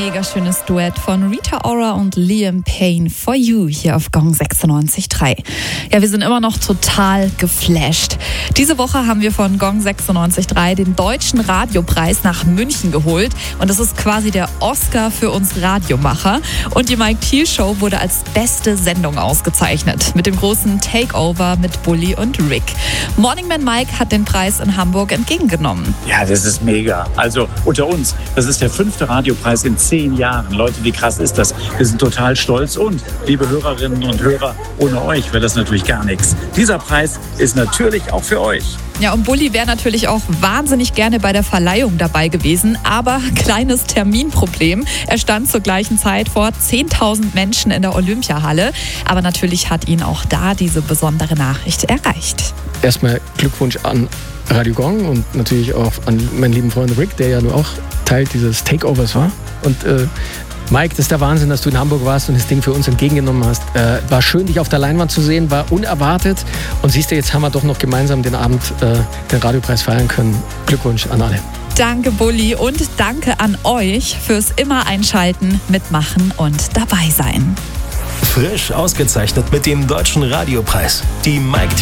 mega schönes Duett von Rita Ora und Liam Payne, For You, hier auf Gong 96.3. Ja, wir sind immer noch total geflasht. Diese Woche haben wir von Gong 96.3 den Deutschen Radiopreis nach München geholt. Und das ist quasi der Oscar für uns Radiomacher. Und die Mike Thiel Show wurde als beste Sendung ausgezeichnet. Mit dem großen Takeover mit Bulli und Rick. Morning Man Mike hat den Preis in Hamburg entgegengenommen. Ja, das ist mega. Also unter uns, das ist der 5. Radiopreis in 10 Jahren. Leute, wie krass ist das? Wir sind total stolz und, liebe Hörerinnen und Hörer, ohne euch wäre das natürlich gar nichts. Dieser Preis ist natürlich auch für euch. Ja, und Bulli wäre natürlich auch wahnsinnig gerne bei der Verleihung dabei gewesen, aber kleines Terminproblem. Er stand zur gleichen Zeit vor 10.000 Menschen in der Olympiahalle. Aber natürlich hat ihn auch da diese besondere Nachricht erreicht. Erstmal Glückwunsch an Radio Gong und natürlich auch an meinen lieben Freund Rick, der ja nur auch Teil dieses Takeovers war. Und Mike, das ist der Wahnsinn, dass du in Hamburg warst und das Ding für uns entgegengenommen hast. War schön, dich auf der Leinwand zu sehen, war unerwartet. Und siehst du, jetzt haben wir doch noch gemeinsam den Abend den Radiopreis feiern können. Glückwunsch an alle. Danke, Bulli, und danke an euch fürs immer einschalten, mitmachen und dabei sein. Frisch ausgezeichnet mit dem Deutschen Radiopreis. Die Mike